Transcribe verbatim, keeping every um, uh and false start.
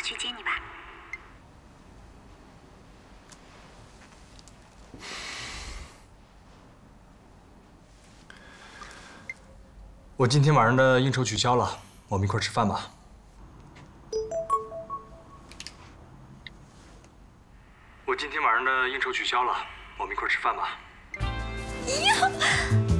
我去接你吧。 我今天晚上的应酬取消了，我们一块吃饭吧。我今天晚上的应酬取消了，我们一块吃饭吧。 呀！